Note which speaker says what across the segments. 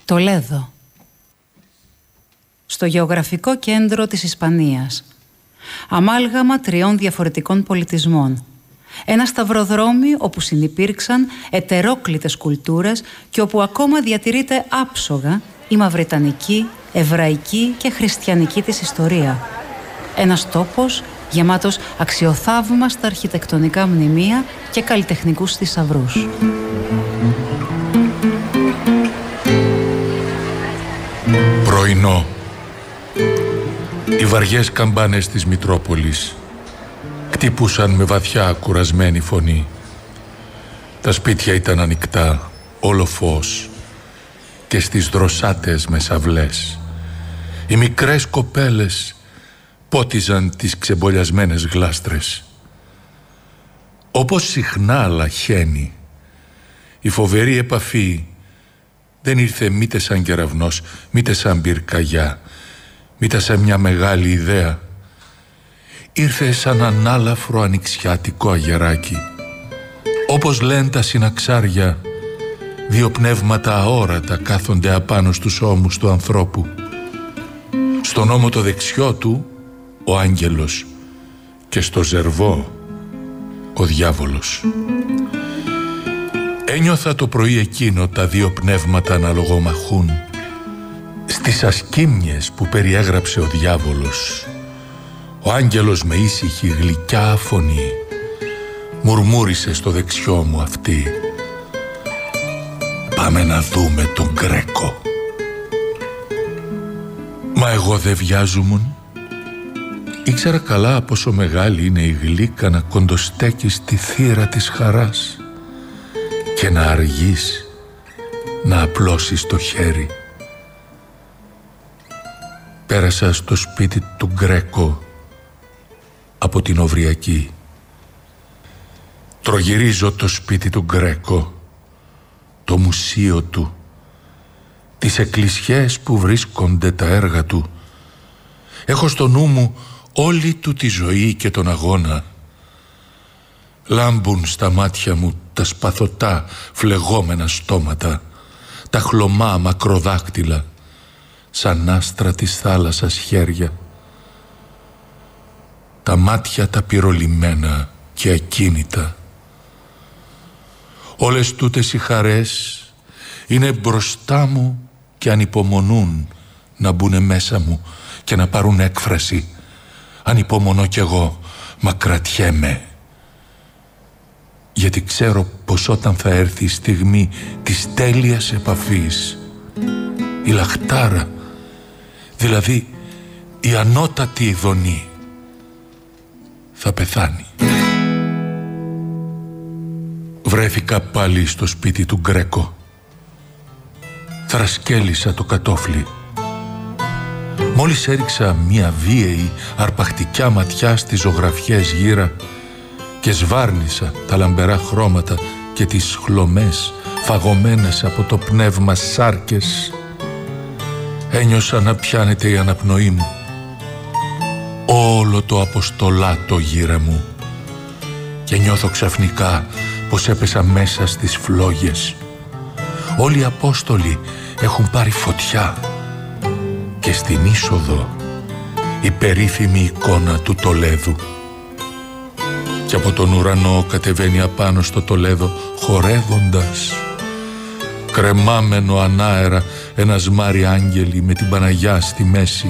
Speaker 1: Τολέδο. Στο γεωγραφικό κέντρο της Ισπανίας. Αμάλγαμα 3 διαφορετικών πολιτισμών. Ένα σταυροδρόμι όπου συνυπήρξαν ετερόκλητες κουλτούρες και όπου ακόμα διατηρείται άψογα η μαυριτανική, εβραϊκή και χριστιανική της ιστορία. Ένας τόπος γεμάτος αξιοθαύμαστα αρχιτεκτονικά μνημεία και καλλιτεχνικούς θησαυρούς.
Speaker 2: Πρωινό. Οι βαριές καμπάνες της Μητρόπολης κτύπουσαν με βαθιά κουρασμένη φωνή. Τα σπίτια ήταν ανοιχτά, όλο φως, και στις δροσάτες με σαυλές οι μικρές κοπέλες πότιζαν τις ξεμπολιασμένες γλάστρες. Όπως συχνά λαχαίνει, η φοβερή επαφή δεν ήρθε μήτε σαν κεραυνός, μήτε σαν πυρκαγιά, μήτε σαν μια μεγάλη ιδέα. Ήρθε σαν ανάλαφρο ανοιξιάτικο αγεράκι. Όπως λένε τα συναξάρια, 2 πνεύματα αόρατα κάθονται απάνω στους ώμους του ανθρώπου. Στον ώμο το δεξιό του ο άγγελος και στο ζερβό ο διάβολος. Ένιωθα το πρωί εκείνο τα 2 πνεύματα να λογομαχούν. Στις ασκήμιες που περιέγραψε ο διάβολος, ο άγγελος με ήσυχη γλυκιά φωνή μουρμούρισε στο δεξιό μου αυτή: «Πάμε να δούμε τον Γκρέκο». Μα εγώ δεν βιάζουμουν. Ήξερα καλά πόσο μεγάλη είναι η γλύκα να κοντοστέκει στη θύρα της χαράς και να αργείς να απλώσεις το χέρι. Πέρασα στο σπίτι του Γκρέκο από την Οβριακή. Τρογυρίζω το σπίτι του Γκρέκο, το μουσείο του, τις εκκλησιές που βρίσκονται τα έργα του. Έχω στο νου μου όλη του τη ζωή και τον αγώνα. Λάμπουν στα μάτια μου τα σπαθωτά φλεγόμενα στόματα, τα χλωμά μακροδάκτυλα, σαν άστρα της θάλασσας χέρια. Τα μάτια τα πυρολιμμένα και ακίνητα. Όλες τούτες οι χαρές είναι μπροστά μου και ανυπομονούν να μπουνε μέσα μου και να πάρουν έκφραση. Ανυπομονώ κι εγώ, μα κρατιέμαι. Γιατί ξέρω πως όταν θα έρθει η στιγμή της τέλειας επαφής, η λαχτάρα, δηλαδή η ανώτατη ειδονή, θα πεθάνει. Βρέθηκα πάλι στο σπίτι του Γκρέκο. Θρασκέλισα το κατόφλι. Μόλις έριξα μια βίαιη αρπακτικιά ματιά στις ζωγραφιές γύρα και σβάρνισα τα λαμπερά χρώματα και τις χλωμές φαγωμένες από το πνεύμα σάρκες, ένιωσα να πιάνεται η αναπνοή μου. Όλο το αποστολάτο γύρα μου και νιώθω ξαφνικά πως έπεσα μέσα στις φλόγες. Όλοι οι Απόστολοι έχουν πάρει φωτιά και στην είσοδο η περίφημη εικόνα του Τολέδου. Και από τον ουρανό κατεβαίνει απάνω στο Τολέδο χορεύοντας, κρεμάμενο ανάερα, ένα σμάρι άγγελοι με την Παναγιά στη μέση.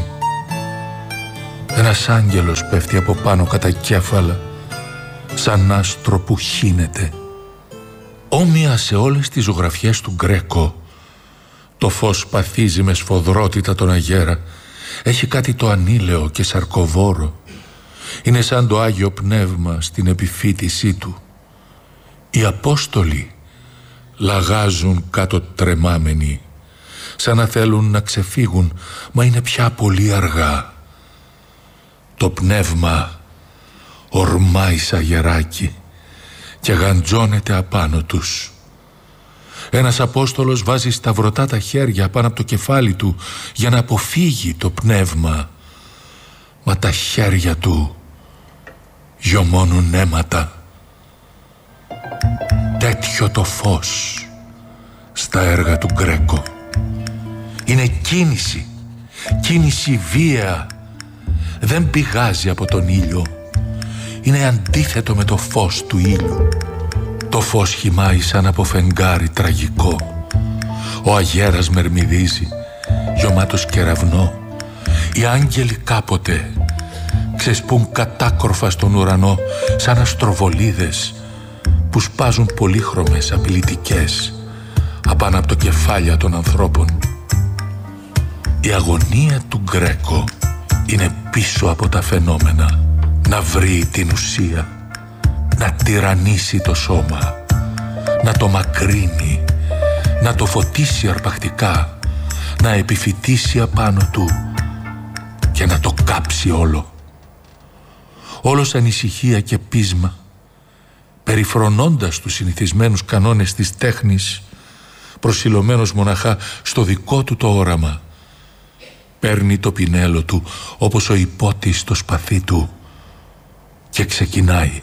Speaker 2: Ένας άγγελος πέφτει από πάνω κατά κέφαλα, σαν άστρο που χύνεται. Όμοια σε όλες τις ζωγραφιές του Γκρέκο, το φως παθίζει με σφοδρότητα τον αγέρα. Έχει κάτι το ανήλαιο και σαρκοβόρο. Είναι σαν το Άγιο Πνεύμα στην επιφύτησή του. Οι Απόστολοι λαγάζουν κάτω τρεμάμενοι, σαν να θέλουν να ξεφύγουν, μα είναι πια πολύ αργά. Το πνεύμα ορμάει σαν γεράκι και γαντζώνεται απάνω τους. Ένας Απόστολος βάζει σταυρωτά τα χέρια πάνω από το κεφάλι του για να αποφύγει το πνεύμα, μα τα χέρια του γιωμώνουν αίματα. Τέτοιο το φως στα έργα του Γκρέκο. Είναι κίνηση, κίνηση βία. Δεν πηγάζει από τον ήλιο. Είναι αντίθετο με το φως του ήλιου. Το φως χυμάει σαν από φεγγάρι τραγικό. Ο αγέρας μερμηδίζει, γιωμάτος κεραυνό. Οι άγγελοι κάποτε ξεσπούν κατάκορφα στον ουρανό σαν αστροβολίδες που σπάζουν πολύχρωμες απειλητικές απάνω από το κεφάλια των ανθρώπων. Η αγωνία του Γκρέκο είναι πίσω από τα φαινόμενα, να βρει την ουσία, να τυραννίσει το σώμα, να το μακρύνει, να το φωτίσει αρπακτικά, να επιφυτίσει απάνω του και να το κάψει όλο. Όλος ανησυχία και πείσμα, περιφρονώντας τους συνηθισμένους κανόνες της τέχνης, προσιλωμένος μοναχά στο δικό του το όραμα, παίρνει το πινέλο του όπως ο υπότης το σπαθί του και ξεκινάει.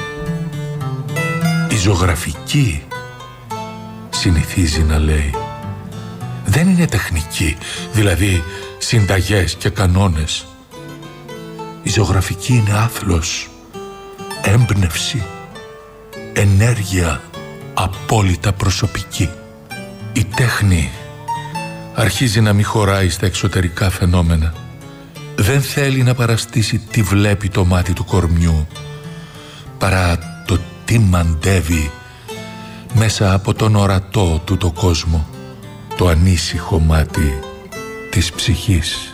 Speaker 2: Η ζωγραφική, συνηθίζει να λέει, δεν είναι τεχνική, δηλαδή συνταγές και κανόνες. Η ζωγραφική είναι άθλος, έμπνευση, ενέργεια απόλυτα προσωπική. Η τέχνη αρχίζει να μη χωράει στα εξωτερικά φαινόμενα. Δεν θέλει να παραστήσει τι βλέπει το μάτι του κορμιού, παρά το τι μαντεύει μέσα από τον ορατό του το κόσμο, το ανήσυχο μάτι της ψυχής.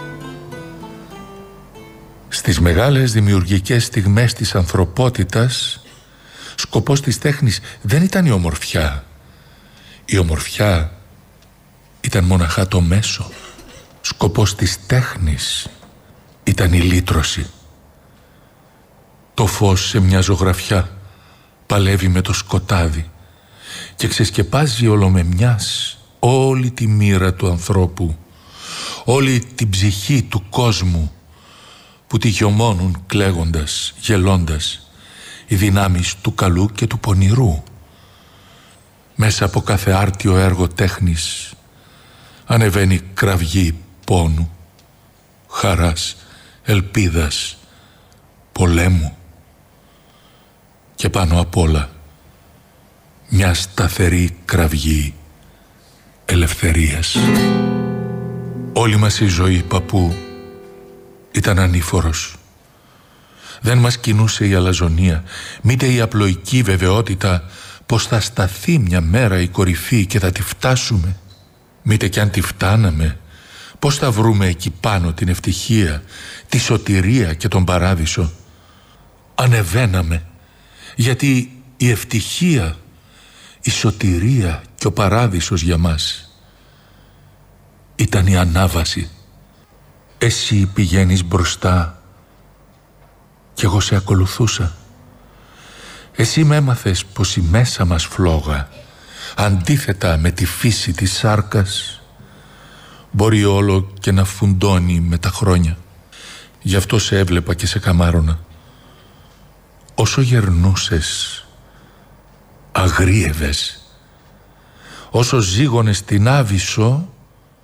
Speaker 2: Στις μεγάλες δημιουργικές στιγμές της ανθρωπότητας, σκοπός της τέχνης δεν ήταν η ομορφιά. Η ομορφιά ήταν μοναχά το μέσο. Σκοπός της τέχνης ήταν η λύτρωση. Το φως σε μια ζωγραφιά παλεύει με το σκοτάδι και ξεσκεπάζει ολομεμιάς όλη τη μοίρα του ανθρώπου, όλη την ψυχή του κόσμου που τη γιωμώνουν κλαίγοντας, γελώντας οι δυνάμεις του καλού και του πονηρού. Μέσα από κάθε άρτιο έργο τέχνης ανεβαίνει κραυγή πόνου, χαράς, ελπίδας, πολέμου και πάνω απ' όλα μια σταθερή κραυγή ελευθερίας. Όλη μας η ζωή, παππού, ήταν ανήφορος. Δεν μας κινούσε η αλαζονία, μήτε η απλοϊκή βεβαιότητα πως θα σταθεί μια μέρα η κορυφή και θα τη φτάσουμε. Μήτε κι αν τη φτάναμε, πώς θα βρούμε εκεί πάνω την ευτυχία, τη σωτηρία και τον παράδεισο. Ανεβαίναμε, γιατί η ευτυχία, η σωτηρία και ο παράδεισος για μας ήταν η ανάβαση. Εσύ πηγαίνεις μπροστά κι εγώ σε ακολουθούσα. Εσύ με έμαθες πως η μέσα μας φλόγα, αντίθετα με τη φύση της σάρκας, μπορεί όλο και να φουντώνει με τα χρόνια. Γι' αυτό σε έβλεπα και σε καμάρωνα. Όσο γερνούσες, αγρίευες. Όσο ζήγωνες την Άβυσσο,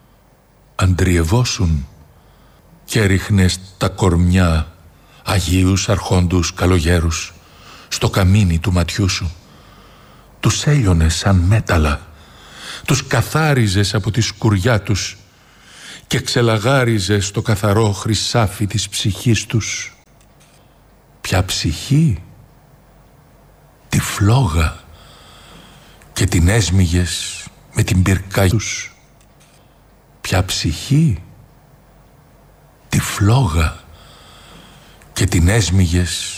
Speaker 2: αντριευόσουν και ρίχνες τα κορμιά αγίους, αρχόντους, καλογέρους στο καμίνι του ματιού σου. Τους έλειωνες σαν μέταλλα, τους καθάριζες από τη σκουριά τους και ξελαγάριζες το καθαρό χρυσάφι της ψυχής τους. Ποια ψυχή? Τη φλόγα, και την έσμιγες με την πυρκαγιά τους. Ποια ψυχή? Τη φλόγα, και την έσμιγες